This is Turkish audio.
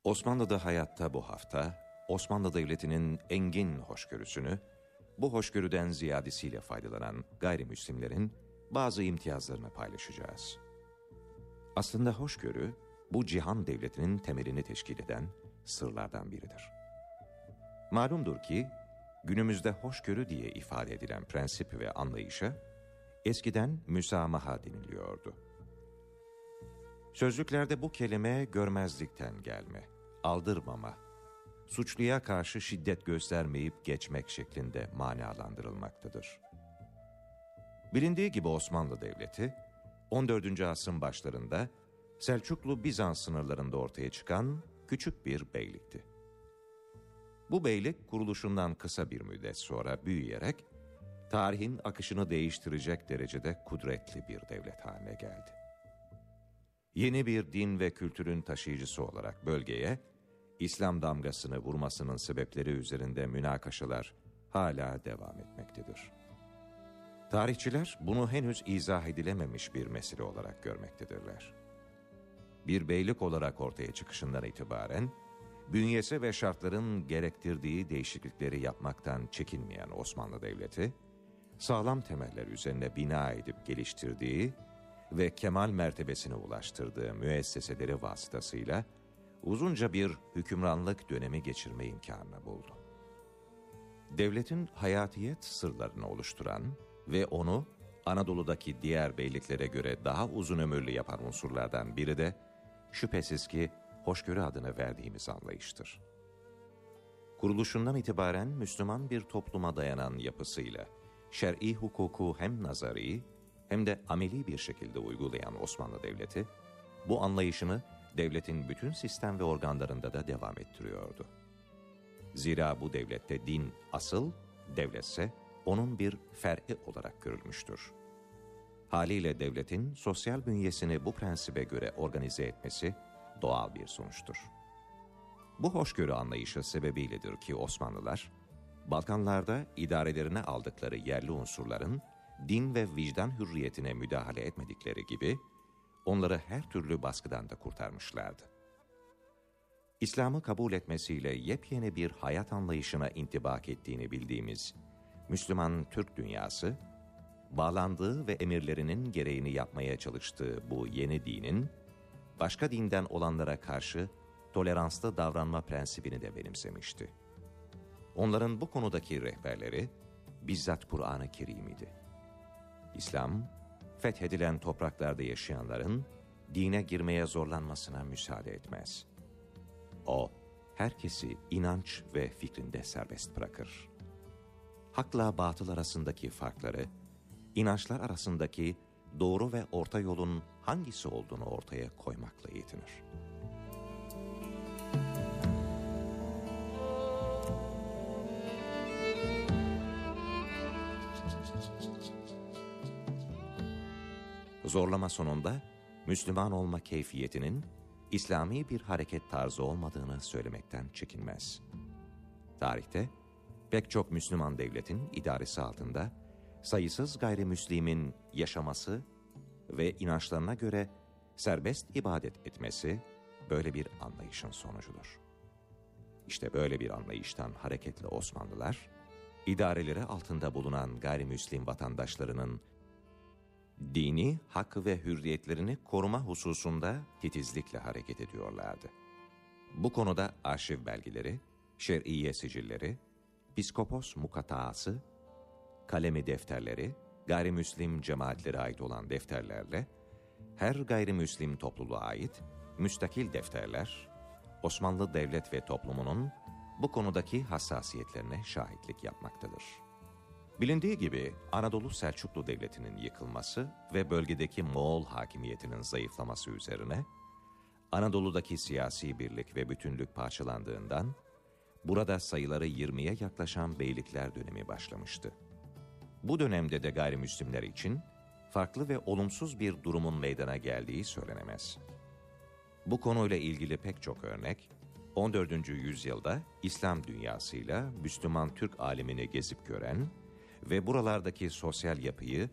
Osmanlı'da hayatta bu hafta, Osmanlı Devleti'nin engin hoşgörüsünü, bu hoşgörüden ziyadesiyle faydalanan gayrimüslimlerin bazı imtiyazlarını paylaşacağız. Aslında hoşgörü, bu cihan devletinin temelini teşkil eden sırlardan biridir. Malumdur ki, günümüzde hoşgörü diye ifade edilen prensip ve anlayışa, eskiden müsamaha deniliyordu. Sözlüklerde bu kelime görmezlikten gelme, aldırmama, suçluya karşı şiddet göstermeyip geçmek şeklinde manalandırılmaktadır. Bilindiği gibi Osmanlı Devleti, 14. asrın başlarında Selçuklu-Bizans sınırlarında ortaya çıkan küçük bir beylikti. Bu beylik kuruluşundan kısa bir müddet sonra büyüyerek, tarihin akışını değiştirecek derecede kudretli bir devlet haline geldi. Yeni bir din ve kültürün taşıyıcısı olarak bölgeye, İslam damgasını vurmasının sebepleri üzerinde münakaşalar hala devam etmektedir. Tarihçiler bunu henüz izah edilememiş bir mesele olarak görmektedirler. Bir beylik olarak ortaya çıkışından itibaren, bünyesi ve şartların gerektirdiği değişiklikleri yapmaktan çekinmeyen Osmanlı Devleti, sağlam temeller üzerine bina edip geliştirdiği ve kemal mertebesine ulaştırdığı müesseseleri vasıtasıyla uzunca bir hükümranlık dönemi geçirme imkanını buldu. Devletin hayatiyet sırlarını oluşturan ve onu Anadolu'daki diğer beyliklere göre daha uzun ömürlü yapan unsurlardan biri de şüphesiz ki hoşgörü adını verdiğimiz anlayıştır. Kuruluşundan itibaren Müslüman bir topluma dayanan yapısıyla şer'i hukuku hem nazari hem de ameli bir şekilde uygulayan Osmanlı Devleti, bu anlayışını devletin bütün sistem ve organlarında da devam ettiriyordu. Zira bu devlette din asıl, devletse onun bir fer'i olarak görülmüştür. Haliyle devletin sosyal bünyesini bu prensibe göre organize etmesi doğal bir sonuçtur. Bu hoşgörü anlayışı sebebiyledir ki Osmanlılar, Balkanlarda idarelerine aldıkları yerli unsurların din ve vicdan hürriyetine müdahale etmedikleri gibi, onları her türlü baskıdan da kurtarmışlardı. İslam'ı kabul etmesiyle yepyeni bir hayat anlayışına intibak ettiğini bildiğimiz Müslüman Türk dünyası, bağlandığı ve emirlerinin gereğini yapmaya çalıştığı bu yeni dinin, başka dinden olanlara karşı toleranslı davranma prensibini de benimsemişti. Onların bu konudaki rehberleri bizzat Kur'an-ı Kerim idi. İslam, fethedilen topraklarda yaşayanların dine girmeye zorlanmasına müsaade etmez. O, herkesi inanç ve fikrinde serbest bırakır. Hakla batıl arasındaki farkları, inançlar arasındaki doğru ve orta yolun hangisi olduğunu ortaya koymakla yetinir. Zorlama sonunda Müslüman olma keyfiyetinin İslami bir hareket tarzı olmadığını söylemekten çekinmez. Tarihte pek çok Müslüman devletin idaresi altında sayısız gayrimüslimin yaşaması ve inançlarına göre serbest ibadet etmesi böyle bir anlayışın sonucudur. İşte böyle bir anlayıştan hareketle Osmanlılar, idareleri altında bulunan gayrimüslim vatandaşlarının dini hak ve hürriyetlerini koruma hususunda titizlikle hareket ediyorlardı. Bu konuda arşiv belgeleri, şer'iye sicilleri, piskopos mukataası, kalemi defterleri, gayrimüslim cemaatlere ait olan defterlerle, her gayrimüslim topluluğa ait müstakil defterler, Osmanlı devlet ve toplumunun bu konudaki hassasiyetlerine şahitlik yapmaktadır. Bilindiği gibi Anadolu Selçuklu Devleti'nin yıkılması ve bölgedeki Moğol hakimiyetinin zayıflaması üzerine, Anadolu'daki siyasi birlik ve bütünlük parçalandığından, burada sayıları 20'ye yaklaşan beylikler dönemi başlamıştı. Bu dönemde de gayrimüslimler için farklı ve olumsuz bir durumun meydana geldiği söylenemez. Bu konuyla ilgili pek çok örnek, 14. yüzyılda İslam dünyasıyla Müslüman Türk alemini gezip gören ve buralardaki sosyal yapıyı